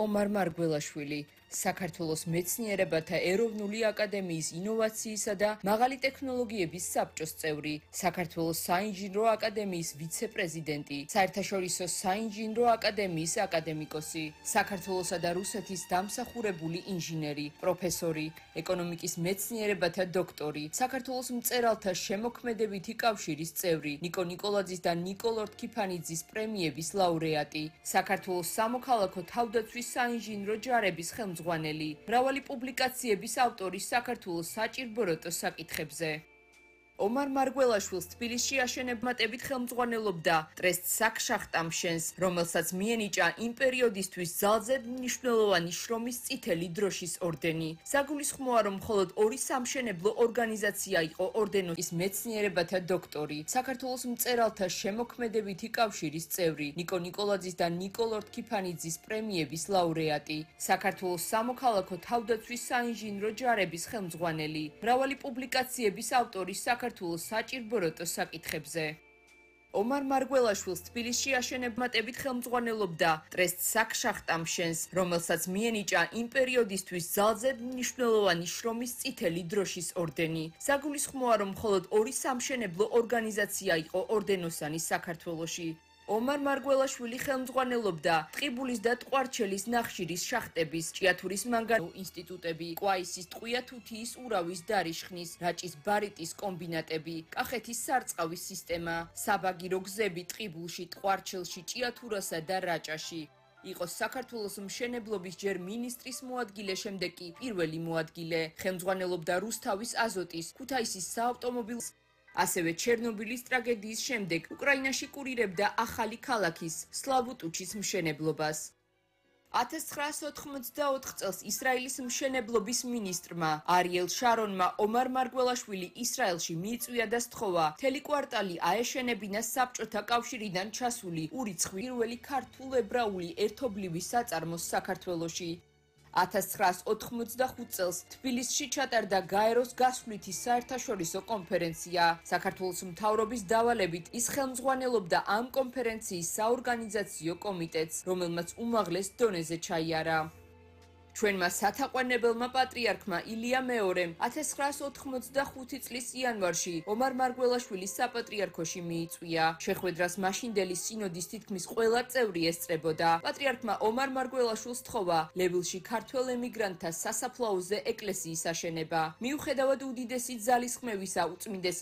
ომარ მარგველაშვილი, საქართველოს მეცნიერებათა ეროვნული აკადემიის ინოვაციისა და მაღალი ტექნოლოგიების საბჭოს წევრი, საქართველოს საინჟინრო აკადემიის ვიცე-პრეზიდენტი, საერთაშორისო საინჟინრო აკადემიის აკადემიკოსი, საქართველოსა და რუსეთის დამსახურებული ინჟინერი, პროფესორი, ეკონომიკის მეცნიერებათა დოქტორი, საქართველოს მწერალთა შემოქმედებითი კავშირის წევრი, ნიკო ნიკოლაძის და ნიკოლ ორთქიფანიძის პრემიების ლაურეატი, საქართველოს სამოქალაქო თავდაცვის საინჟინრო ჯარების ხელმძღვანელი, მრავალი პუბლიკაციების ავტორი საქართველოს საჭირბოროტო საკითხებზე. ომარ მარგველაშვილს თბილისში აშენებმატებით ხელმძღვანელობდა ტრესტ საქშახტამშენს, რომელსაც მიენიჭა იმ პერიოდისთვის ძალზე მნიშვნელოვანი შრომის წითელი დროშის ორდენი. საგულისხმოა, რომ მხოლოდ ორი სამშენებლო ორგანიზაცია იყო ორდენოს მეცნიერებათა დოქტორი, საქართველოს მწერალთა შემოქმედებითი კავშირის წევრი, ნიკო ნიკოლაძის და ნიკოლ ორთქიფანიძის პრემიების ლაურეატი, საქართველოს სამოქალაქო თავდაცვის საინჟინრო ჯარების ხელმძღვანელი, მრავალი პუბლიკაციების ავტორი საქართველოს საჭირბოროტო საკითხებზე. ომარ მარგველაშვილს თბილისში აშენებმატებით ხელმძღვანელობდა ტრესტ საქშახტამშენს, რომელსაც მიენიჭა იმ პერიოდისთვის ძალზე მნიშვნელოვანი შრომის წითელი დროშის ორდენი. საგულისხმოა, რომ მხოლოდ ორი სამშენებლო ორგანიზაცია იყო ორდენოსანი საქართველოში. ომარ მარგველაშვილი ხელმძღვანელობდა ტყიბულის და ტყვარჩელის ნახშირის შახტების, ჭიათურის მანგანუმის ინსტიტუტები, კვაისის ტყვია-თუთიის ურავის დარიშხნის, რაჭის ბარიტის კომბინატები, კახეთის სარწყავის სისტემა, საბაგირო გზები ტყიბულში, ტყვარჩელში, ჭიათურასა და რაჭაში. იყო საქართველოს მშენებლობის ჯერ მინისტრის მოადგილე, შემდეგ კი პირველი მოადგილე. ხელმძღვანელობდა რუსთავის აზოტის, ქუთაისის საავტომობილო ასევე ჩერნობილის ტრაგედიის შემდეგ უკრაინაში კურირებდა ახალი ქალაქის სლავუტუჩის მშენებლობას. 1984 წელს ისრაელის მშენებლობის მინისტრმა არიელ შარონმა ომარ მარგველაშვილი ისრაელში მიიწვია და სთხოვა მთელი კვარტალი აეშენებინა საბჭოთა კავშირიდან ჩასული ურიცხვი პირველი ქართულ-ებრაული ერთობლივი საწარმოს საქართველოში. 1985 წელს თბილისში ჩატარდა გაეროს გასვლითი საერთაშორისო კონფერენცია. საქართველოს მთავრობის დავალებით ის ხელმძღვანელობდა ამ კონფერენციის საორგანიზაციო კომიტეტს, რომელმაც უმაღლეს დონეზე ჩაიარა. ჩვენმა სათაყვანებელმა პატრიარქმა ილია მეორემ 1985 წლის იანვარში ომარ მარგველაშვილის საპატრიარქოში მიიწვია. შეხვედრას მაშინდელი სინოდის თითქმის ყველა წევრი ესწრებოდა. პატრიარქმა ომარ მარგველაშვილს სთხოვა ლებილში ქართველ ემიგრანტთა სასაფლაოზე ეკლესიის აშენება. მიუხედავად უდიდესი ძალისხმევისა, უწმინდესი